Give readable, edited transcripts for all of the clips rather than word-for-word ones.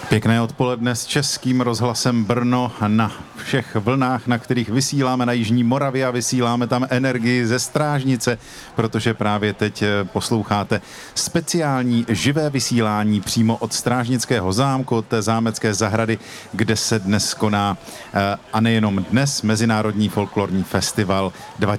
Pěkné odpoledne s Českým rozhlasem Brno na všech vlnách, na kterých vysíláme na Jižní Moravě a vysíláme tam energii ze Strážnice, protože právě teď posloucháte speciální živé vysílání přímo od Strážnického zámku, od té zámecké zahrady, kde se dnes koná, a nejenom dnes, Mezinárodní folklorní festival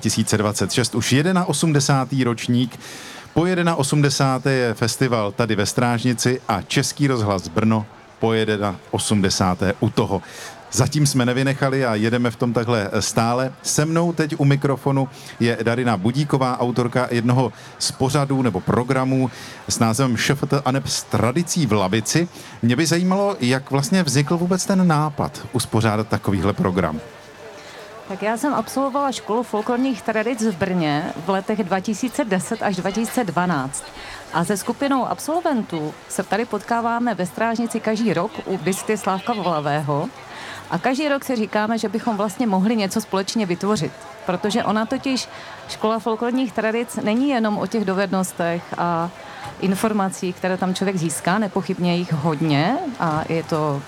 2026. Už 81. ročník. Po 81. je festival tady ve Strážnici a Český rozhlas Brno pojede na 80. u toho. Zatím jsme nevynechali a jedeme v tom takhle stále. Se mnou teď u mikrofonu je Darina Budíková, autorka jednoho z pořadů nebo programů s názvem ŠFT aneb s tradicí v lavici. Mě by zajímalo, jak vlastně vznikl vůbec ten nápad uspořádat takovýhle program. Tak já jsem absolvovala školu folklorních tradic v Brně v letech 2010 až 2012. A se skupinou absolventů se tady potkáváme ve Strážnici každý rok u busty Slávka Volavého. A každý rok si říkáme, že bychom vlastně mohli něco společně vytvořit. Protože ona totiž, škola folklorních tradic, není jenom o těch dovednostech a informací, které tam člověk získá, nepochybně jich hodně a je to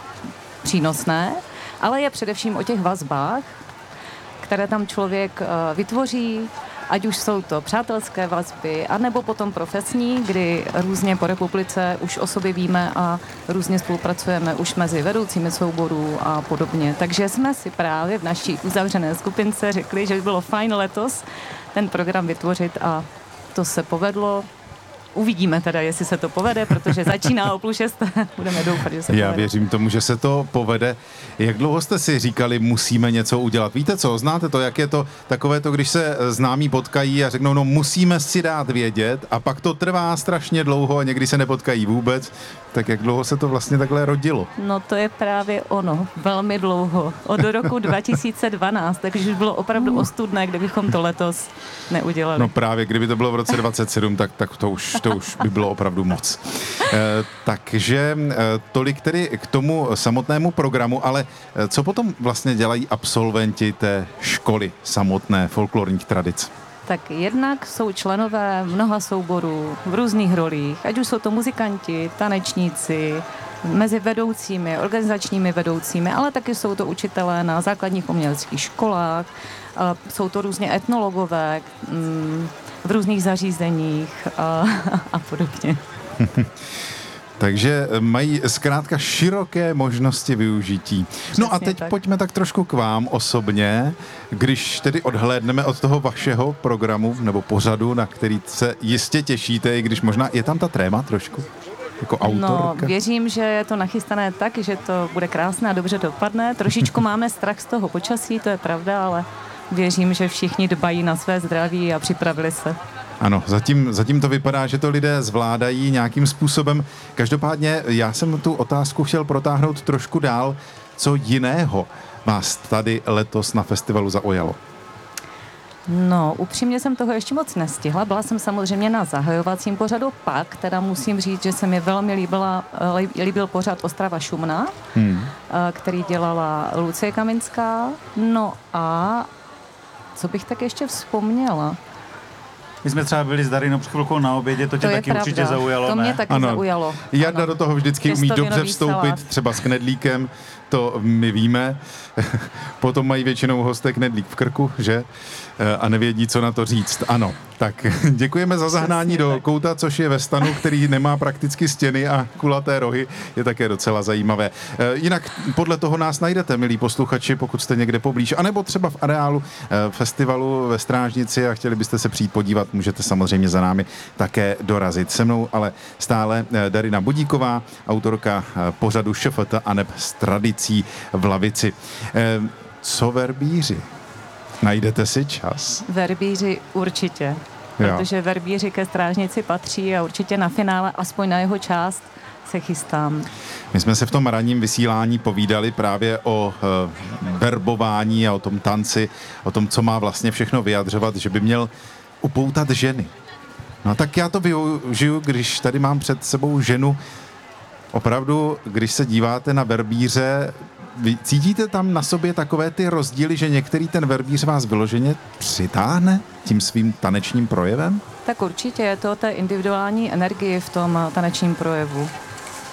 přínosné, ale je především o těch vazbách, které tam člověk vytvoří, ať už jsou to přátelské vazby, anebo potom profesní, kdy různě po republice už o sobě víme a různě spolupracujeme už mezi vedoucími souborů a podobně. Takže jsme si právě v naší uzavřené skupince řekli, že by bylo fajn letos ten program vytvořit a to se povedlo. Uvidíme teda, jestli se to povede, protože začíná o 5:30. Budeme doufat, že se povede. Já věřím tomu, že se to povede. Jak dlouho jste si říkali, musíme něco udělat? Víte co, znáte to, jak je to takové to, když se známí potkají a řeknou, no musíme si dát vědět a pak to trvá strašně dlouho a někdy se nepotkají vůbec. Tak jak dlouho se to vlastně takhle rodilo? No to je právě ono, velmi dlouho. Od roku 2012, takže už bylo opravdu ostudné, kdybychom to letos neudělali. No právě, kdyby to bylo v roce 27, tak to už by bylo opravdu moc. Takže tolik tedy k tomu samotnému programu, ale co potom vlastně dělají absolventi té školy samotné folklorních tradic? Tak jednak jsou členové mnoha souborů v různých rolích, ať už jsou to muzikanti, tanečníci, mezi vedoucími, organizačními vedoucími, ale taky jsou to učitelé na základních uměleckých školách, jsou to různě etnologové v různých zařízeních a podobně. Takže mají zkrátka široké možnosti využití. Přesně no a teď tak. Pojďme tak trošku k vám osobně, když tedy odhlédneme od toho vašeho programu nebo pořadu, na který se jistě těšíte, i když možná je tam ta tréma trošku, jako autorka. No, věřím, že je to nachystané tak, že to bude krásné a dobře dopadne. Trošičku máme strach z toho počasí, to je pravda, ale věřím, že všichni dbají na své zdraví a připravili se. Ano, zatím to vypadá, že to lidé zvládají nějakým způsobem. Každopádně já jsem tu otázku chtěl protáhnout trošku dál. Co jiného vás tady letos na festivalu zaujalo? No, upřímně jsem toho ještě moc nestihla. Byla jsem samozřejmě na zahajovacím pořadu, pak teda musím říct, že se mi velmi líbil pořad Ostrava šumná, který dělala Lucie Kaminská. No a co bych tak ještě vzpomněla? My jsme třeba byli s Darinou před chvilkou na obědě, to tě taky pravda. určitě zaujalo, To mě ne? taky zaujalo. Jarda do toho vždycky umí dobře Těstovinový vstoupit, salát. třeba s knedlíkem, to my víme. Potom mají většinou hosté knedlík v krku, že? A nevědí, co na to říct. Ano, tak děkujeme za zahnání do kouta, což je ve stanu, který nemá prakticky stěny a kulaté rohy, je také docela zajímavé. Jinak podle toho nás najdete, milí posluchači, pokud jste někde poblíž, anebo třeba v areálu festivalu ve Strážnici a chtěli byste se přijít podívat, můžete samozřejmě za námi také dorazit. Se mnou ale stále Darina Budíková, autorka pořadu ŠFT aneb s tradicí v lavici. Co verbíři? Najdete si čas? Verbíři určitě, protože verbíři ke Strážnici patří a určitě na finále, aspoň na jeho část, se chystám. My jsme se v tom ranním vysílání povídali právě o verbování a o tom tanci, o tom, co má vlastně všechno vyjadřovat, že by měl upoutat ženy. No tak já to využiju, když tady mám před sebou ženu. Opravdu, když se díváte na verbíře, vy cítíte tam na sobě takové ty rozdíly, že některý ten verbíř vás vyloženě přitáhne tím svým tanečním projevem? Tak určitě je to té individuální energii v tom tanečním projevu.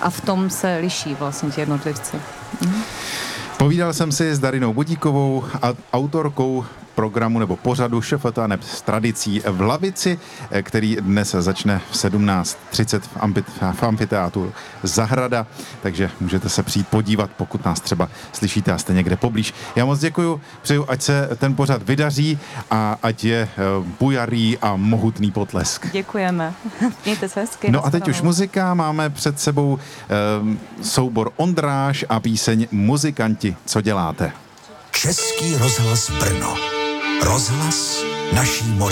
a v tom se liší vlastně ti jednotlivci. Povídal jsem si s Darinou Budíkovou, autorkou programu nebo pořadu ŠFT s tradicí v Lavici, který dnes začne v 17:30 v amfiteátru Zahrada, takže můžete se přijít podívat, pokud nás třeba slyšíte a jste někde poblíž. Já moc děkuju, přeju, ať se ten pořad vydaří a ať je bujarý a mohutný potlesk. Děkujeme. Mějte se hezky. No a teď už muzika, máme před sebou soubor Ondráž a píseň Muzikanti, co děláte? Český rozhlas Brno. Rozhlas naší Moravy.